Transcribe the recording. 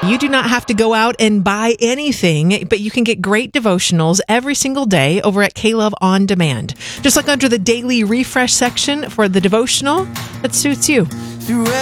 You do not have to go out and buy anything, but you can get great devotionals every single day over at K-Love On Demand. Just look under the daily refresh section for the devotional that suits you.